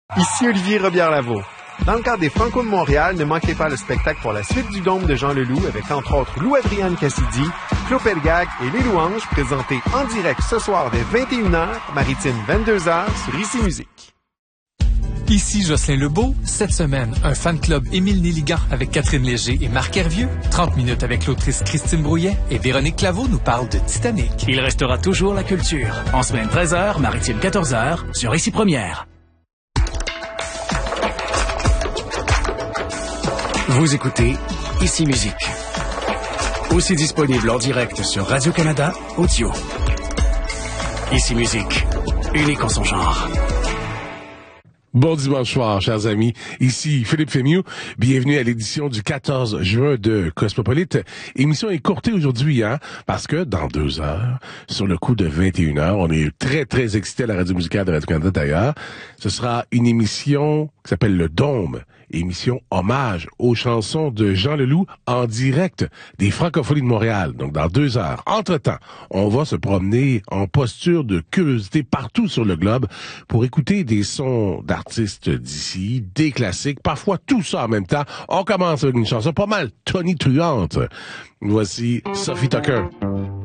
Ici Olivier Robillard-Lavaux. Dans le cadre des Franco de Montréal, ne manquez pas le spectacle pour la suite du Dôme de Jean Leloup avec entre autres Lou-Adrienne Cassidy, Claude Pelgag et Les Louanges, présentés en direct ce soir dès 21h, Maritime 22h sur Ici Musique. Ici Jocelyn Lebeau. Cette semaine, un fan club Émile Néligan avec Catherine Léger et Marc Hervieux. 30 minutes avec l'autrice Christine Brouillet et Véronique Claveau nous parle de Titanic. Il restera toujours la culture. En semaine 13h, Maritime 14h, sur Ici Première. Vous écoutez Ici Musique. Aussi disponible en direct sur Radio-Canada Audio. Ici Musique, unique en son genre. Bon dimanche soir, chers amis. Ici Philippe Fémieux. Bienvenue à l'édition du 14 juin de Cosmopolite. Émission écourtée aujourd'hui, parce que dans 2 heures, sur le coup de 21 heures, on est très, très excités à la radio musicale de Radio-Canada d'ailleurs. Ce sera une émission qui s'appelle Le Dôme. Émission hommage aux chansons de Jean Leloup en direct des Francophonies de Montréal. Donc, dans 2 heures. Entre-temps, on va se promener en posture de curiosité partout sur le globe pour écouter des sons d'artistes d'ici, des classiques, parfois tout ça en même temps. On commence avec une chanson pas mal tonitruante. Voici Sophie Tucker.